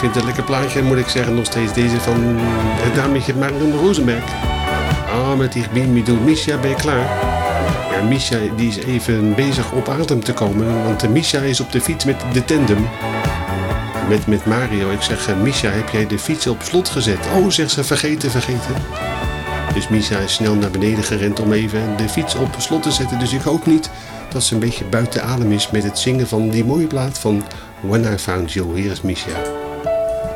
vind het een lekker plaatje, moet ik zeggen. Nog steeds deze van het dametje Marion Rosenberg. Met die Misha ben je klaar. Ja, Misha die is even bezig op adem te komen. Want Misha is op de fiets met de tandem. Met Mario. Ik zeg, Misha, heb jij de fiets op slot gezet? Oh, zegt ze, vergeten. Dus Misha is snel naar beneden gerend om even de fiets op slot te zetten. Dus ik hoop niet dat ze een beetje buiten adem is met het zingen van die mooie plaat van When I Found You. Hier is Misha.